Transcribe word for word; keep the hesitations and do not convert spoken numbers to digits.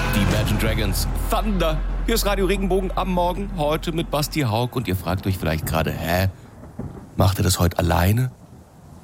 Die Imagine Dragons, Thunder. Hier ist Radio Regenbogen am Morgen, heute mit Basti Haug. Und ihr fragt euch vielleicht gerade, hä, macht er das heute alleine?